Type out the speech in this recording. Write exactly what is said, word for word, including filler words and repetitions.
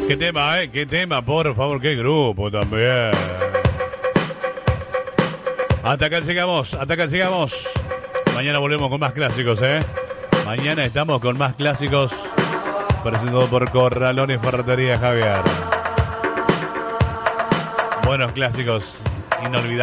Qué tema, eh, qué tema, por favor, qué grupo también. Hasta acá llegamos, hasta acá llegamos. Mañana volvemos con más clásicos, eh. Mañana estamos con más clásicos. Presentado por Corralón y Ferretería Javier. Buenos clásicos, inolvidables.